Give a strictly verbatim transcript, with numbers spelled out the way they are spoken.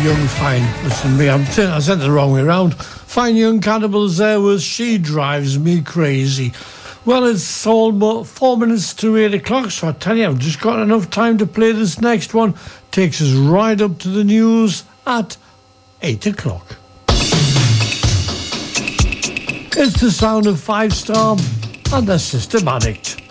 Young Fine. Listen, me, I'm t- I said it the wrong way around. Fine Young Cannibals there was She Drives Me Crazy. Well, it's almost four minutes to eight o'clock, so I tell you, I've just got enough time to play this next one. Takes us right up to the news at eight o'clock. It's the sound of Five Star and their System Addict.